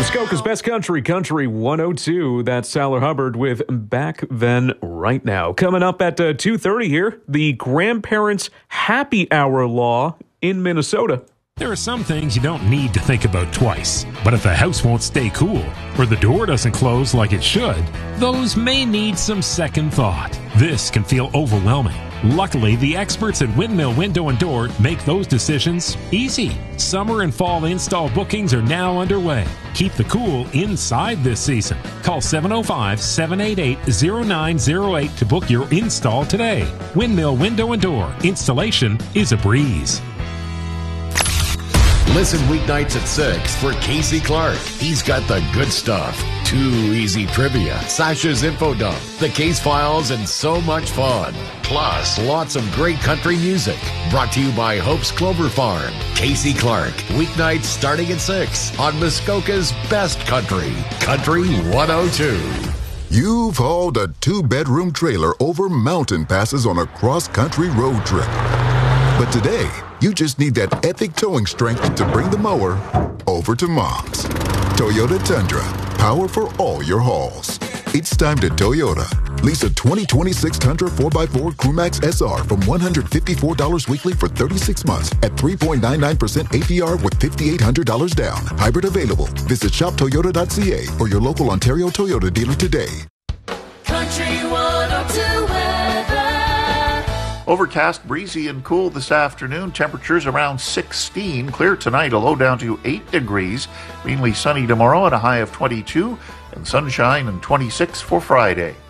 Muskoka's Best Country, Country 102. That's Tyler Hubbard with Back Then, Right Now. Coming up at 2:30 here, the Grandparents' Happy Hour Law in Minnesota. There are some things you don't need to think about twice. But if the house won't stay cool, or the door doesn't close like it should, those may need some second thought. This can feel overwhelming. Luckily, the experts at Windmill Window and Door make those decisions easy. Summer and fall install bookings are now underway. Keep the cool inside this season. Call 705-788-0908 to book your install today. Windmill Window and Door. Installation is a breeze. Listen weeknights at 6 for Casey Clark. He's got the good stuff. Too easy trivia, Sasha's info dump, the case files, and so much fun. Plus, lots of great country music. Brought to you by Hope's Clover Farm. Casey Clark. Weeknights starting at 6 on Muskoka's Best Country. Country 102. You've hauled a 2-bedroom trailer over mountain passes on a cross-country road trip. But today, you just need that epic towing strength to bring the mower over to Mom's. Toyota Tundra, power for all your hauls. It's time to Toyota. Lease a 2026 Tundra 4x4 Crewmax SR from $154 weekly for 36 months at 3.99% APR with $5,800 down. Hybrid available. Visit shoptoyota.ca or your local Ontario Toyota dealer today. Country 102 weather. Overcast, breezy, and cool this afternoon. Temperatures around 16. Clear tonight, a low down to 8 degrees. Mainly sunny tomorrow at a high of 22. And sunshine and 26 for Friday.